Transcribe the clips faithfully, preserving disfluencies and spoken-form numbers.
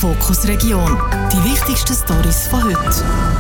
Fokus Region. Die wichtigsten Storys von heute.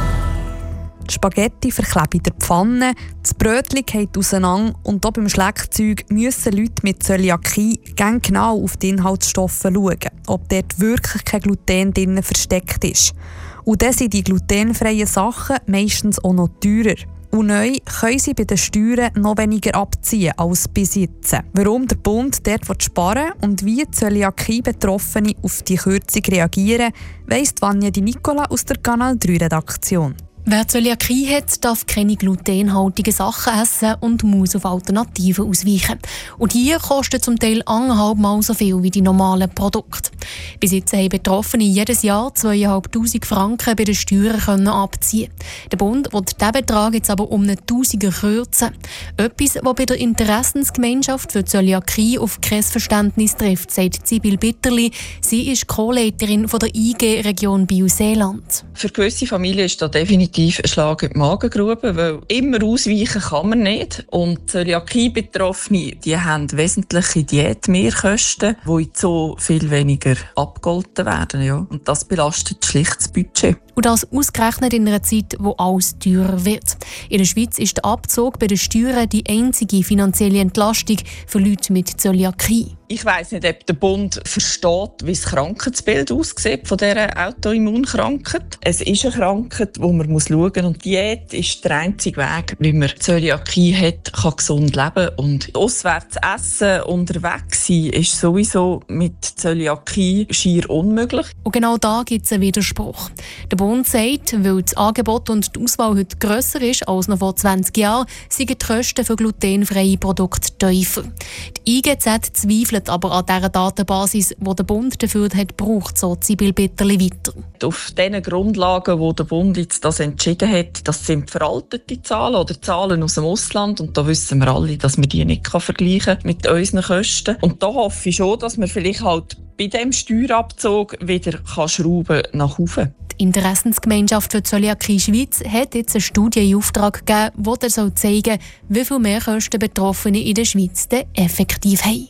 Die Spaghetti verkleben in der Pfanne, das Brötchen geht auseinander und auch beim Schleckzeug müssen Leute mit Zöliakie ganz genau auf die Inhaltsstoffe schauen, ob dort wirklich kein Gluten drin versteckt ist. Und dann sind die glutenfreien Sachen meistens auch noch teurer. Und neu können sie bei den Steuern noch weniger abziehen als bis jetzt. Warum der Bund dort sparen will und wie Zöliakie-Betroffene auf die Kürzung reagieren, weiss Vanja Di Nicola aus der Kanal drei Redaktion. Wer Zöliakie hat, darf keine glutenhaltigen Sachen essen und muss auf Alternativen ausweichen. Und hier kostet zum Teil anderthalb Mal so viel wie die normalen Produkte. Bis jetzt haben Betroffene jedes Jahr zweitausendfünfhundert Franken bei den Steuern können abziehen. Der Bund will diesen Betrag jetzt aber um einen Tausiger kürzen. Etwas, was bei der Interessensgemeinschaft für Zöliakie auf kein Verständnis trifft, sagt Sibyl Bitterli. Sie ist Co-Leiterin der I G-Region Biel-Seeland. Für gewisse Familien ist das definitiv ein Schlag in die Magengrube, weil immer ausweichen kann man nicht. Und Zöliakie-Betroffene, die haben wesentliche Diätmehrkosten, die so viel weniger abgegolten werden. Ja. Und das belastet schlicht das Budget. Und das ausgerechnet in einer Zeit, wo alles teurer wird. In der Schweiz ist der Abzug bei den Steuern die einzige finanzielle Entlastung für Leute mit Zöliakie. Ich weiss nicht, ob der Bund versteht, wie das Krankheitsbild aussieht von dieser Autoimmunkrankheit. Es ist eine Krankheit, wo man muss schauen muss. Und Diät ist der einzige Weg, wie man Zöliakie hat, kann gesund leben. Und auswärts essen, unterwegs sein, ist sowieso mit Zöliakie schier unmöglich. Und genau da gibt es einen Widerspruch. Der Bund sagt, weil das Angebot und die Auswahl heute grösser ist als noch vor zwanzig Jahren, sind die Kosten für glutenfreie Produkte tiefer. Die I G Z zweifelt aber an dieser Datenbasis, die der Bund dafür hat gebraucht, so Sibyl Bitterli weiter. Auf diesen Grundlagen, wo der Bund jetzt das entschieden hat, das sind veraltete Zahlen oder Zahlen aus dem Ausland. Und da wissen wir alle, dass man die nicht vergleichen kann mit unseren Kosten. Und da hoffe ich schon, dass man vielleicht halt bei diesem Steuerabzug wieder kann schrauben nach oben. Die Interessensgemeinschaft für Zöliakie Schweiz hat jetzt eine Studie in Auftrag gegeben, die soll zeigen, wie viel Mehrkosten Betroffene in der Schweiz denn effektiv haben.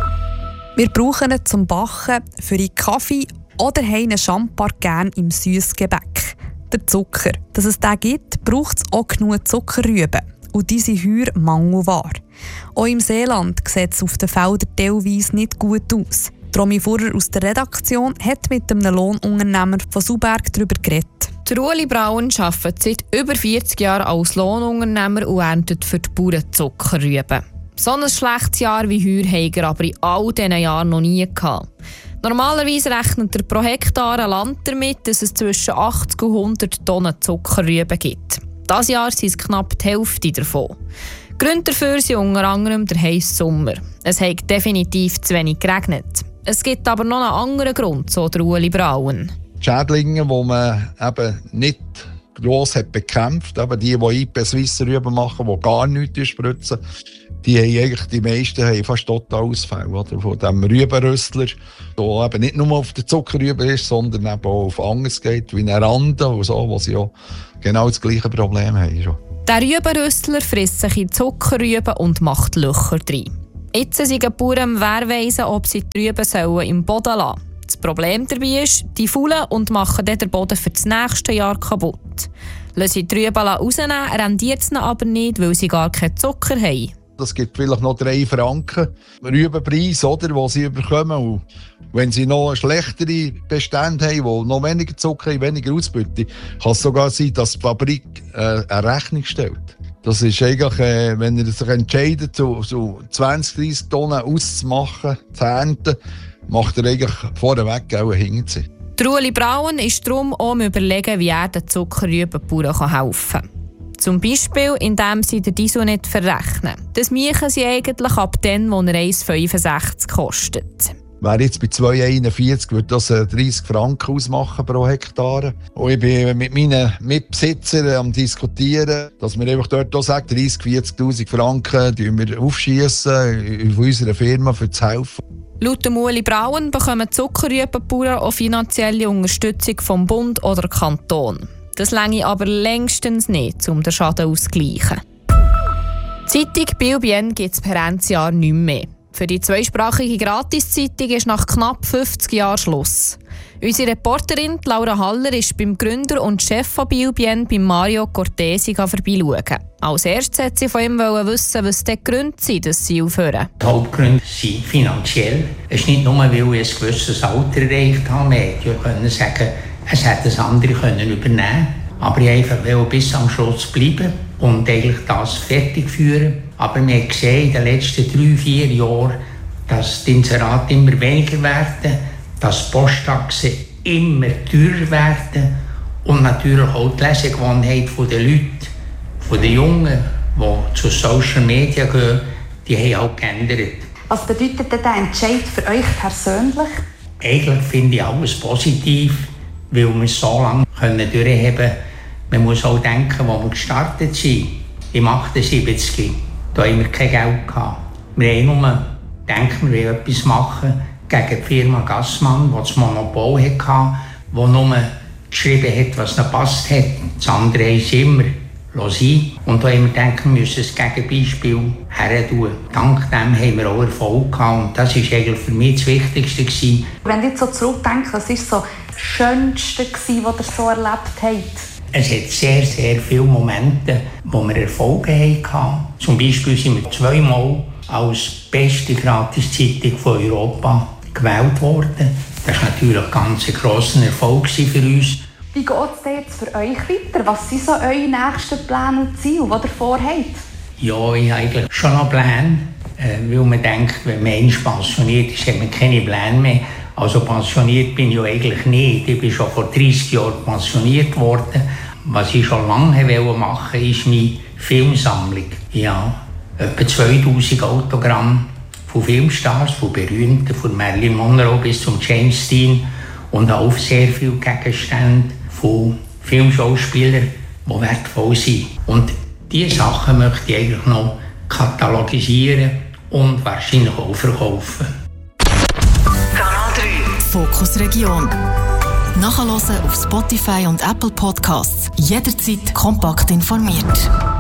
Wir brauchen ihn zum Backen, für einen Kaffee oder haben einen Champar gerne im Süssgebäck. Der Zucker. Dass es den gibt, braucht es auch genug Zuckerrüben. Und diese sind heuer mangelbar. Auch im Seeland sieht es auf den Feldern teilweise nicht gut aus. Romy Furrer aus der Redaktion hat mit einem Lohnunternehmer von Sauberg darüber geredet. Der Ueli Braun arbeitet seit über vierzig Jahren als Lohnunternehmer und erntet für die Bauern Zuckerrüben. So ein schlechtes Jahr wie heuer hat er aber in all diesen Jahren noch nie gehabt. Normalerweise rechnet er pro Hektar ein Land damit, dass es zwischen achtzig und hundert Tonnen Zuckerrüben gibt. Dieses Jahr sind es knapp die Hälfte davon. Gründe dafür sind unter anderem der heisse Sommer. Es hat definitiv zu wenig geregnet. Es gibt aber noch einen anderen Grund, so der Ueli Braun. Die Schädlinge, die man eben nicht gross hat bekämpft, eben die, die I P Swiss Rüben machen, die gar nichts spritzen, die haben eigentlich die meisten haben fast total Ausfälle oder? Von diesem Rübenrüstler, der eben nicht nur auf der Zuckerrübe ist, sondern eben auch auf anderes geht, wie eine Rande und so, wo sie ja genau das gleiche Problem haben. Der Rübenrüstler frisst sich in Zuckerrüben und macht Löcher drin. Jetzt sind die Bauern am Wehrweisen, ob sie die Rüben sollen im Boden lassen sollen. Das Problem dabei ist, die faulen und machen dann den Boden für das nächste Jahr kaputt. Lassen sie die Rüben rausnehmen, rendiert es aber nicht, weil sie gar keinen Zucker haben. Das gibt vielleicht noch drei Franken Rübenpreis, oder, die sie bekommen. Und wenn sie noch schlechtere Bestände haben, die noch weniger Zucker haben, weniger Ausbeute, kann es sogar sein, dass die Fabrik äh, eine Rechnung stellt. Das ist eigentlich, äh, wenn er sich entscheidet, so, so zwanzig, dreissig Tonnen auszumachen, zu ernten, macht er eigentlich vorneweg auch hinten. Der Ueli Braun ist darum auch am Überlegen, wie er den Zuckerrübenbauern helfen kann. Zum Beispiel, indem sie den Diesel nicht verrechnen. Das machen sie eigentlich ab dann, wo er eins Komma fünfundsechzig kostet. Wäre jetzt bei zwei Komma einundvierzig, würde das dreißig Franken ausmachen pro Hektar. Und ich bin mit meinen Mitbesitzern am Diskutieren, dass wir einfach dort auch sagen, dreissig, vierzigtausend Franken wir aufschiessen von unserer Firma für zu helfen. Laut Ueli Braun bekommen Zuckerrübenbauern auch finanzielle Unterstützung vom Bund oder Kanton. Das reiche aber längstens nicht, um den Schaden auszugleichen. Die Zeitung Biel Bienne gibt es per Endjahr nicht mehr. Für die zweisprachige Gratiszeitung ist nach knapp fünfzig Jahren Schluss. Unsere Reporterin Laura Haller ist beim Gründer und Chef von Biobien, bei Mario Cortesi, vorbeischauen. Als erstes wollte sie von ihm wissen, was die Gründe sind, dass sie aufhören. Die Hauptgründe sind finanziell. Es ist nicht nur, weil ich ein gewisses Alter erreicht habe. Man konnte sagen, es hätte das andere können übernehmen. Aber ich einfach will bis am Schluss bleiben und eigentlich das fertig führen. Aber wir haben gesehen in den letzten drei, vier Jahren, dass die Inserate immer weniger werden, dass Posttaxen immer teurer werden und natürlich auch die Lesegewohnheit der Leute, von den Jungen, die zu Social Media gehen, die haben auch geändert. Was bedeutet denn der Entscheid für euch persönlich? Eigentlich finde ich alles positiv, weil wir es so lange können durchheben können. Man muss auch denken, wo wir gestartet sind. Im achtundsiebzig, da haben wir kein Geld gehabt. Wir haben nur gedacht, wir wollen etwas machen gegen die Firma Gassmann, die das Monopol hatte, die nur geschrieben hat, was ihnen gepasst hat. Das andere ist immer sein. Und da haben wir gedacht, wir müssen das Gegenbeispiel her tun. Dank dem haben wir auch Erfolg gehabt. Und das war eigentlich für mich das Wichtigste gewesen. Wenn ihr so zurückdenkt, was war so das Schönste, was ihr so erlebt habt? Es hat sehr, sehr viele Momente, wo wir Erfolge hatten. Zum Beispiel sind wir zweimal als beste Gratiszeitung von Europa gewählt worden. Das war natürlich ein ganz grosser Erfolg für uns. Wie geht es denn jetzt für euch weiter? Was sind so eure nächsten Pläne und Ziele, die ihr vorhabt? Ja, ich habe eigentlich schon noch Pläne, weil man denkt, wenn man einmal pensioniert ist, hat man keine Pläne mehr. Also pensioniert bin ich eigentlich nicht. Ich bin schon vor dreissig Jahren pensioniert worden. Was ich schon lange machen wollte, ist meine Filmsammlung. Ja, etwa zweitausend Autogramme von Filmstars, von Berühmten, von Marilyn Monroe bis zum James Dean und auch sehr viele Gegenstände von Filmschauspielern, die wertvoll sind. Und diese Sachen möchte ich eigentlich noch katalogisieren und wahrscheinlich auch verkaufen. Kanal drei Fokus Region. Nachhören auf Spotify und Apple Podcasts. Jederzeit kompakt informiert.